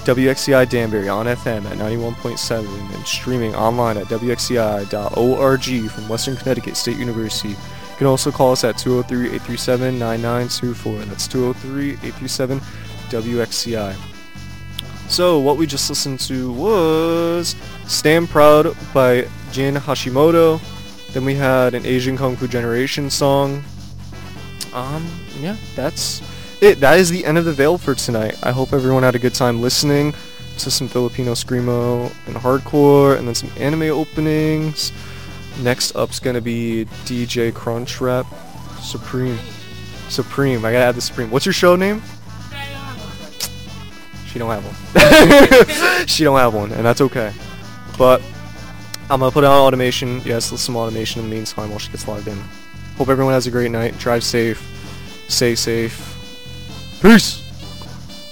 WXCI Danbury on FM at 91.7 and streaming online at WXCI.org from Western Connecticut State University. You can also call us at 203-837-9924. That's 203-837-WXCI. So what we just listened to was Stand Proud by Jin Hashimoto. Then we had an Asian Kung Fu Generation song. Yeah, that's it. That is the end of the Veil for tonight. I hope everyone had a good time listening to some Filipino screamo and hardcore, and then some anime openings. Next up's gonna be DJ Crunchwrap Supreme. I gotta add the Supreme. What's your show name? She don't have one. She don't have one, and that's okay. But I'm gonna put on automation. Yes, listen to automation in the meantime while she gets logged in. Hope everyone has a great night. Drive safe. Stay safe. Peace!